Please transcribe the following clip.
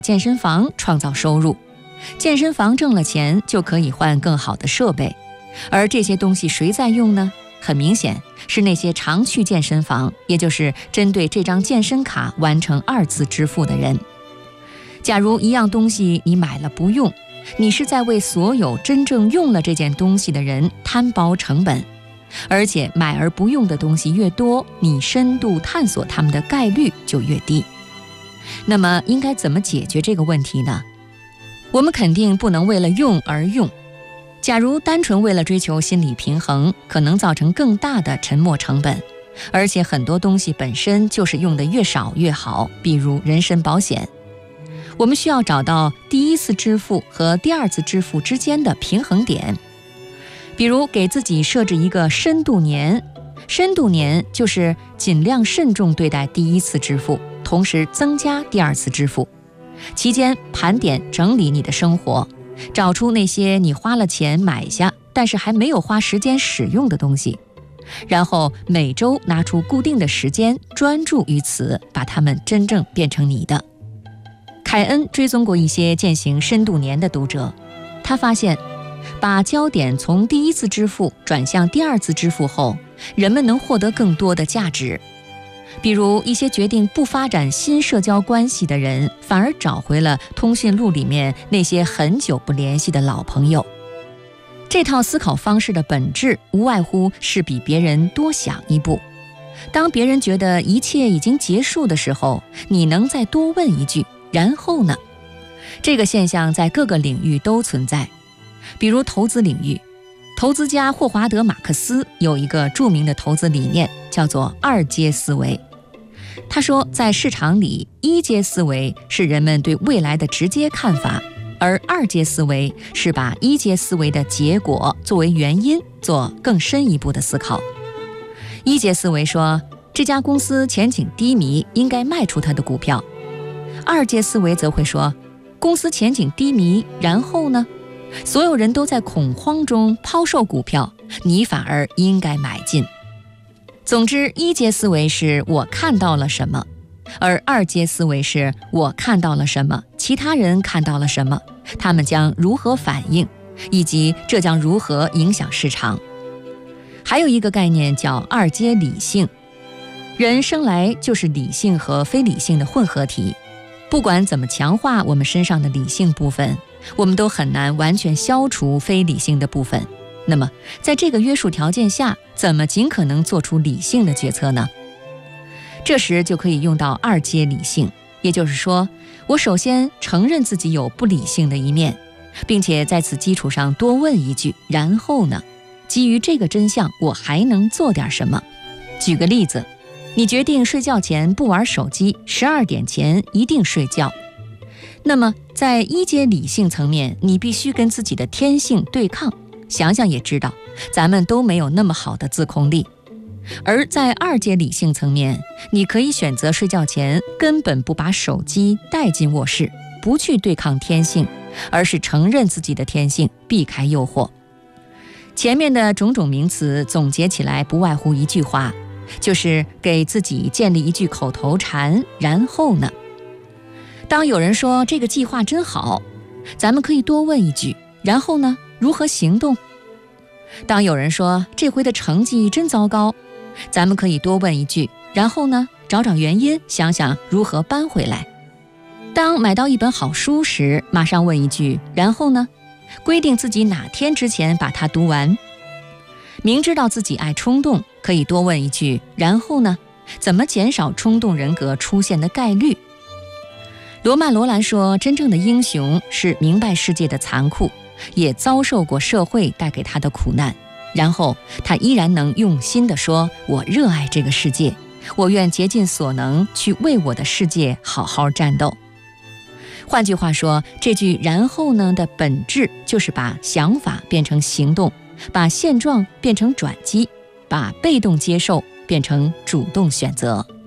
健身房创造收入，健身房挣了钱就可以换更好的设备，而这些东西谁在用呢？很明显是那些常去健身房，也就是针对这张健身卡完成2次支付的人。假如一样东西你买了不用，你是在为所有真正用了这件东西的人摊薄成本，而且买而不用的东西越多，你深度探索它们的概率就越低。那么应该怎么解决这个问题呢？我们肯定不能为了用而用。假如单纯为了追求心理平衡，可能造成更大的沉没成本，而且很多东西本身就是用得越少越好，比如人身保险。我们需要找到第一次支付和第2次支付之间的平衡点，比如给自己设置一个深度年，深度年就是尽量慎重对待第1次支付，同时增加第2次支付，期间盘点整理你的生活，找出那些你花了钱买下但是还没有花时间使用的东西，然后每周拿出固定的时间专注于此，把它们真正变成你的。凯恩追踪过一些践行深度年的读者，他发现把焦点从第1次支付转向第2次支付后，人们能获得更多的价值。比如一些决定不发展新社交关系的人，反而找回了通讯录里面那些很久不联系的老朋友。这套思考方式的本质无外乎是比别人多想一步。当别人觉得一切已经结束的时候，你能再多问一句，然后呢？这个现象在各个领域都存在。比如投资领域，投资家霍华德·马克思有一个著名的投资理念，叫做2阶思维。他说，在市场里，1阶思维是人们对未来的直接看法，而2阶思维是把1阶思维的结果作为原因，做更深一步的思考。1阶思维说，这家公司前景低迷，应该卖出它的股票。2阶思维则会说，公司前景低迷，然后呢？所有人都在恐慌中抛售股票，你反而应该买进。总之，1阶思维是我看到了什么，而2阶思维是我看到了什么，其他人看到了什么，他们将如何反应，以及这将如何影响市场。还有一个概念叫2阶理性，人生来就是理性和非理性的混合体，不管怎么强化我们身上的理性部分，我们都很难完全消除非理性的部分。那么在这个约束条件下，怎么尽可能做出理性的决策呢？这时就可以用到2阶理性，也就是说，我首先承认自己有不理性的一面，并且在此基础上多问一句，然后呢？基于这个真相，我还能做点什么？举个例子，你决定睡觉前不玩手机，12点前一定睡觉。那么在1阶理性层面，你必须跟自己的天性对抗，想想也知道，咱们都没有那么好的自控力。而在2阶理性层面，你可以选择睡觉前根本不把手机带进卧室，不去对抗天性，而是承认自己的天性，避开诱惑。前面的种种名词总结起来不外乎一句话，就是给自己建立一句口头禅，然后呢？当有人说这个计划真好，咱们可以多问一句，然后呢？如何行动？当有人说这回的成绩真糟糕，咱们可以多问一句，然后呢？找找原因，想想如何搬回来。当买到一本好书时，马上问一句，然后呢？规定自己哪天之前把它读完。明知道自己爱冲动，可以多问一句，然后呢？怎么减少冲动人格出现的概率？罗曼·罗兰说，真正的英雄是明白世界的残酷，也遭受过社会带给他的苦难，然后他依然能用心地说，我热爱这个世界，我愿竭尽所能去为我的世界好好战斗。换句话说，这句然后呢的本质就是把想法变成行动，把现状变成转机，把被动接受变成主动选择。